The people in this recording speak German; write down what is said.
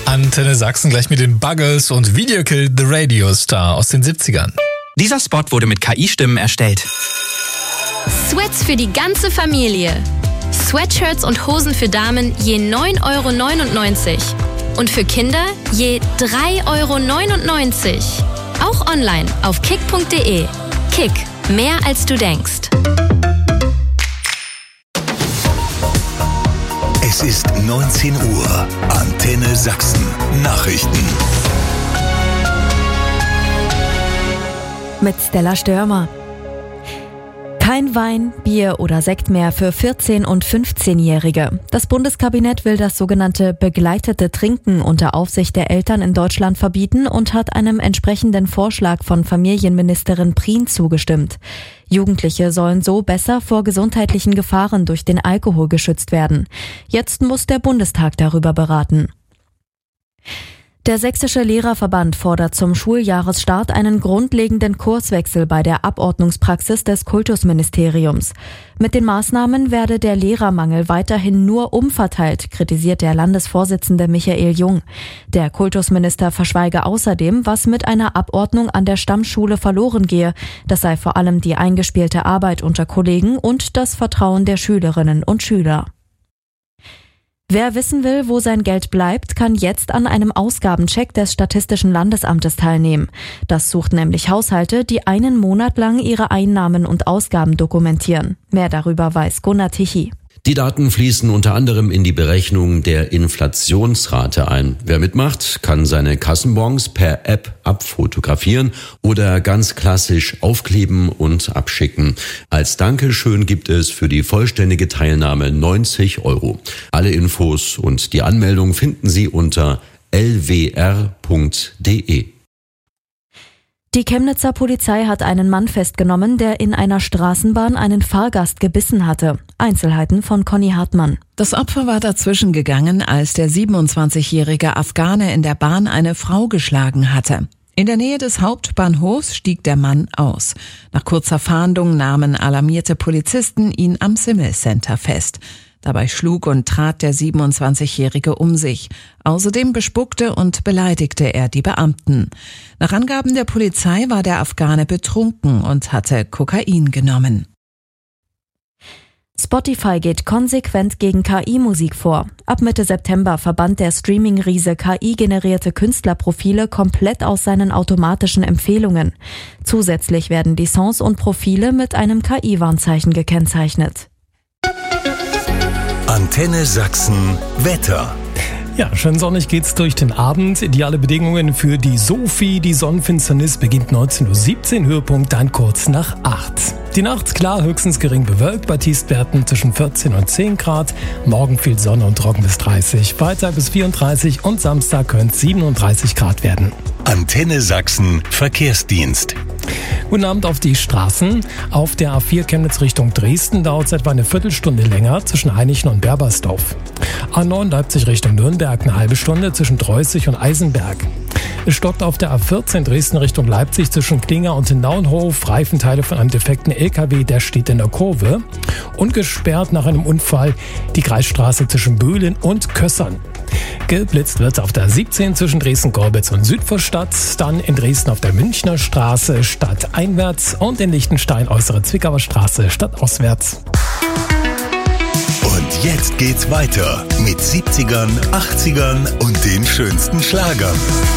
Antenne Sachsen gleich mit den Buggles und Video Killed the Radio Star aus den 70ern. Dieser Spot wurde mit KI-Stimmen erstellt. Sweats für die ganze Familie. Sweatshirts und Hosen für Damen je 9,99 € und für Kinder je 3,99 €. Auch online auf kick.de. Kick, mehr als du denkst. Es ist 19 Uhr. Antenne Sachsen. Nachrichten. Mit Stella Störmer. Kein Wein, Bier oder Sekt mehr für 14- und 15-Jährige. Das Bundeskabinett will das sogenannte begleitete Trinken unter Aufsicht der Eltern in Deutschland verbieten und hat einem entsprechenden Vorschlag von Familienministerin Prien zugestimmt. Jugendliche sollen so besser vor gesundheitlichen Gefahren durch den Alkohol geschützt werden. Jetzt muss der Bundestag darüber beraten. Der Sächsische Lehrerverband fordert zum Schuljahresstart einen grundlegenden Kurswechsel bei der Abordnungspraxis des Kultusministeriums. Mit den Maßnahmen werde der Lehrermangel weiterhin nur umverteilt, kritisiert der Landesvorsitzende Michael Jung. Der Kultusminister verschweige außerdem, was mit einer Abordnung an der Stammschule verloren gehe. Das sei vor allem die eingespielte Arbeit unter Kollegen und das Vertrauen der Schülerinnen und Schüler. Wer wissen will, wo sein Geld bleibt, kann jetzt an einem Ausgabencheck des Statistischen Landesamtes teilnehmen. Das sucht nämlich Haushalte, die einen Monat lang ihre Einnahmen und Ausgaben dokumentieren. Mehr darüber weiß Gunnar Tichy. Die Daten fließen unter anderem in die Berechnung der Inflationsrate ein. Wer mitmacht, kann seine Kassenbons per App abfotografieren oder ganz klassisch aufkleben und abschicken. Als Dankeschön gibt es für die vollständige Teilnahme 90 €. Alle Infos und die Anmeldung finden Sie unter lwr.de. Die Chemnitzer Polizei hat einen Mann festgenommen, der in einer Straßenbahn einen Fahrgast gebissen hatte. Einzelheiten von Conny Hartmann. Das Opfer war dazwischen gegangen, als der 27-jährige Afghane in der Bahn eine Frau geschlagen hatte. In der Nähe des Hauptbahnhofs stieg der Mann aus. Nach kurzer Fahndung nahmen alarmierte Polizisten ihn am Simmel Center fest. Dabei schlug und trat der 27-Jährige um sich. Außerdem bespuckte und beleidigte er die Beamten. Nach Angaben der Polizei war der Afghane betrunken und hatte Kokain genommen. Spotify geht konsequent gegen KI-Musik vor. Ab Mitte September verbannt der Streaming-Riese KI-generierte Künstlerprofile komplett aus seinen automatischen Empfehlungen. Zusätzlich werden die Songs und Profile mit einem KI-Warnzeichen gekennzeichnet. Antenne Sachsen Wetter. Ja, schön sonnig geht's durch den Abend. Ideale Bedingungen für die Sophie. Die Sonnenfinsternis beginnt 19:17 Uhr, Höhepunkt dann kurz nach 8. Die Nacht klar, höchstens gering bewölkt, bei Tiefstwerten zwischen 14 und 10 Grad. Morgen viel Sonne und trocken bis 30. Freitag bis 34 und Samstag können es 37 Grad werden. Antenne Sachsen Verkehrsdienst. Guten Abend auf die Straßen. Auf der A4 Chemnitz Richtung Dresden dauert es etwa eine Viertelstunde länger zwischen Heinichen und Berbersdorf. A9 Leipzig Richtung Nürnberg eine halbe Stunde zwischen Dreußig und Eisenberg. Es stockt auf der A14 Dresden Richtung Leipzig zwischen Klinger und Naunhof. Reifenteile von einem defekten LKW, der steht in der Kurve. Und gesperrt nach einem Unfall die Kreisstraße zwischen Böhlen und Kössern. Geblitzt wird auf der 17 zwischen Dresden-Gorbitz und Südvorstadt, dann in Dresden auf der Münchner Straße stadteinwärts und in Liechtenstein äußere Zwickauer Straße stadtauswärts. Und jetzt geht's weiter mit 70ern, 80ern und den schönsten Schlagern.